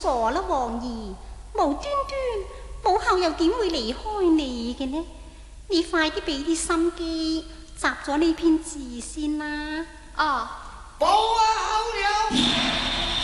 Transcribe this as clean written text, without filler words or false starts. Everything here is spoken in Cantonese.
傻啦，王兒，無端端母后又點會離開你嘅呢？你快啲俾啲心機，集咗呢篇字先啦。 哦， 寶啊！